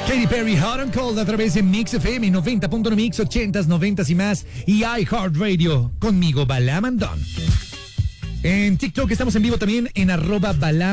Katy Perry, Hot and Cold a través de Mix FM 90.1 Mix, 80s, 90s y más, y iHeartRadio. Conmigo, Balamandón. En TikTok estamos en vivo también en @Balam.